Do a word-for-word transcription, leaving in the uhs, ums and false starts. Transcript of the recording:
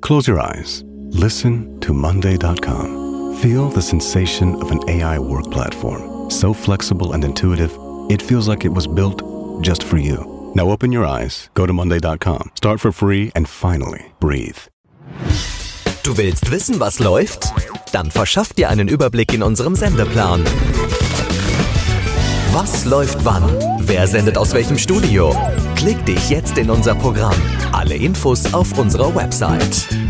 Close your eyes. Listen to Monday dot com. Feel the sensation of an A I work platform. So flexible and intuitive, it feels like it was built just for you. Now open your eyes, go to Monday dot com, start for free and finally breathe. Du willst wissen, was läuft? Dann verschaff dir einen Überblick in unserem Sendeplan. Was läuft wann? Wer sendet aus welchem Studio? Klick dich jetzt in unser Programm. Alle Infos auf unserer Website.